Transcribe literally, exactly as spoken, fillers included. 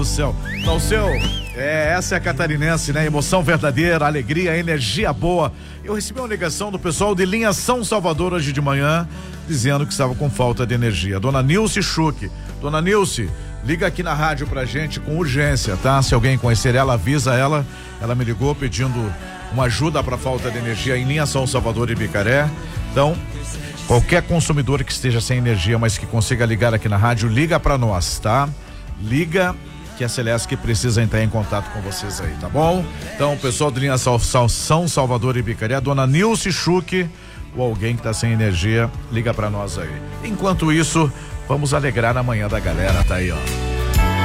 do céu. Então, o seu, é, essa é a catarinense, né? Emoção verdadeira, alegria, energia boa. Eu recebi uma ligação do pessoal de linha São Salvador hoje de manhã, dizendo que estava com falta de energia. Dona Nilce Schuch. Dona Nilce, liga aqui na rádio pra gente com urgência, tá? Se alguém conhecer ela, avisa ela. Ela me ligou pedindo uma ajuda para falta de energia em linha São Salvador e Bicaré. Então, qualquer consumidor que esteja sem energia, mas que consiga ligar aqui na rádio, liga para nós, tá? Liga que a Celesc precisa entrar em contato com vocês aí, tá bom? Então, o pessoal de linha Sal, Sal, São Salvador e Bicaré, a dona Nilce Schuch, ou alguém que tá sem energia, liga para nós aí. Enquanto isso, vamos alegrar a manhã da galera, tá aí, ó.